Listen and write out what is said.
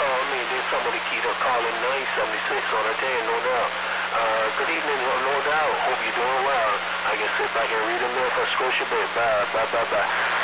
I mean, there's somebody keep calling 976 on a day, no doubt. Good evening, no doubt. Hope you're doing well. I can sit back and read a mail from Scotia Bay. Bye, bye, bye, bye.